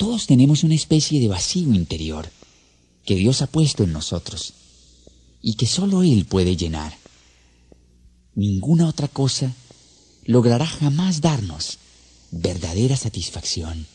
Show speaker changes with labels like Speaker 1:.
Speaker 1: Todos tenemos una especie de vacío interior que Dios ha puesto en nosotros y que solo Él puede llenar. Ninguna otra cosa logrará jamás darnos verdadera satisfacción.